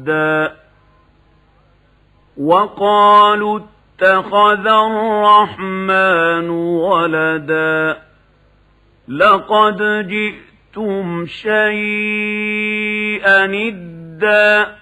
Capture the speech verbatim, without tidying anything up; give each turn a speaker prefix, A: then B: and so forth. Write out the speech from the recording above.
A: ولدا وقالوا اتخذ الرحمن ولدا لقد جئتم شيئا إدا